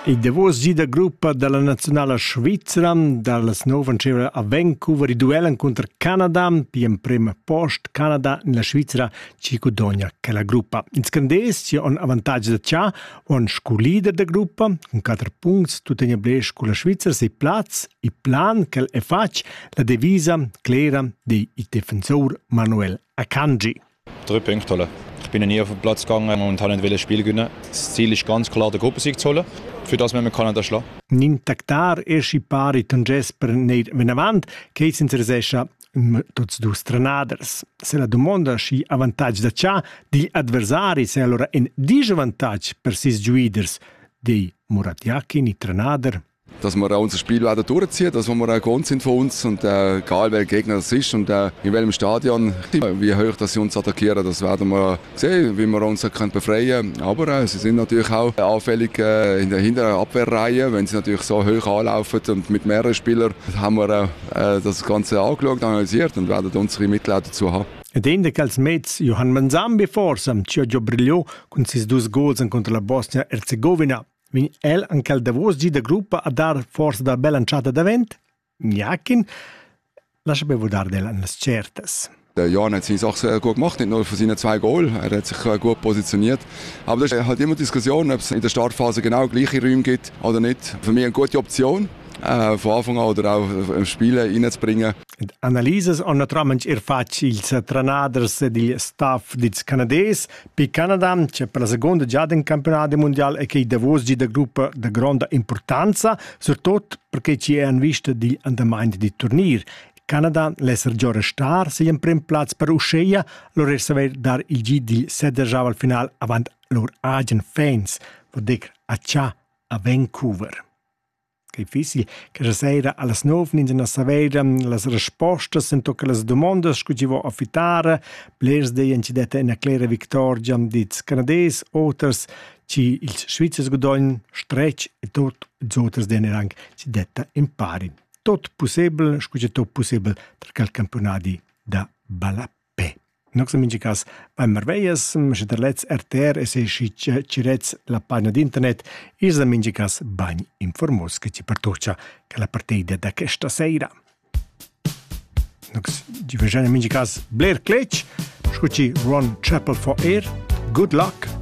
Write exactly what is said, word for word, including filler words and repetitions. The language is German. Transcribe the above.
E davos gida gruppa dalla nazionale svizzera, dalla snova anceva a Vancouver, i duellen contro Canada, piem prima post Canada nella Svizzera ci guadagna che la gruppa. In scandés ci un avantaggio da cià, un sculider da gruppa, con quattro punti, tutto in blesch con la Svizzera, sei plaz, i plan che è fac, la devisa clara di il difensor Manuel Akanji. Drei Punkte holen. Ich bin nie auf den Platz gegangen und habe nicht das Spiel gewinnen. Das Ziel ist ganz klar, den Gruppensieg zu holen. Für das müssen wir Kanada schlagen. N'intactar esci pari tonges per neir venavant, che i senza resescia tots dus trenaders. Se la domanda sci avantage da cià di adversari, se allora in disavantage per sis giuiders di Murat Yakin, i trenader. Dass wir auch unser Spiel weiter durchziehen, dass wir auch gewohnt sind von uns und äh, egal welcher Gegner das ist und äh, in welchem Stadion, wie hoch dass sie uns attackieren, das werden wir sehen, wie wir uns können befreien können. Aber äh, sie sind natürlich auch anfällig äh, in der hinteren Abwehrreihe, wenn sie natürlich so hoch anlaufen und mit mehreren Spielern haben wir äh, das Ganze angeschaut, analysiert und werden unsere Mittel auch dazu haben. Ed ende che als mezz Johan Manzambi forse, Giorgio Brigliò con sis dus goals contro la Bosnia-Herzegovina. Vin el anche il davos gi da gruppa a dar forse da bella lanciata davent? Jakin, lascia bevo dar delle certes. Der Jan hat seine Sache sehr gut gemacht, nicht nur für seine zwei Goal. Er hat sich gut positioniert. Aber das ist halt immer Diskussion, ob es in der Startphase genau gleiche Räume gibt oder nicht. Für mich eine gute Option, äh, von Anfang an oder auch im Spiel reinzubringen. Analyses on naturalmente er fac ils trenaders di staff dits canadese. Per Canada c'è per la seconda già del campionato mondiale e che davos gi da gruppa de grande importanza, soprattutto perché ci è in vista di andamento di turnier. Canada l'esser già restar, se in prim platz per uscire, loro saver dar il G di sette già al final avant loro agent fans, vuol dire a cià a Vancouver. Che difficile, che la sera alle nove non c'è sapere le risposte, sento che le domande che ci vuoi affittare, blers di incidente una clara vittoria di canadesi, otters ci il Svizzers guadagno stretch e tutto gli otters di rang ci detta in pari. Tutto possibile, scusi tutto possibile tra il campionato da Balapé. Non so minci cas vai merveias, se der letz R T R e se ci cirez la pagina di internet, is da minci cas bagn informaus che ci partuccia che la partita da questa sera. Non so, ci vediamo minci cas Blair Cletch, scusi Ron Chappell for Air. Good luck.